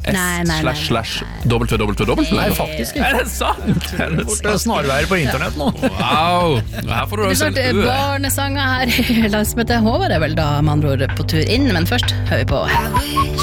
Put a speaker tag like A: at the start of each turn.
A: S//www.
B: Nei, faktisk ikke.
A: Er det sant?
B: Det er snarveier på internett nå.
A: Wow, her får du
C: Det snart barnesanger her i landsmøtet. Håvard er vel da med andre ord på tur inn, men først hører vi på